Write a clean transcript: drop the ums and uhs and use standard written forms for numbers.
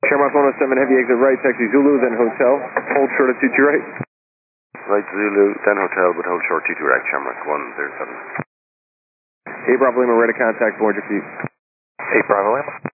Shamrock 107, heavy exit right, taxi Zulu, then hotel. Hold short at 22 right. Right Zulu, then hotel, but hold short 22 right, Shamrock 107. 8 Bravo Lima, ready to contact 400 feet. 8 Bravo Lima.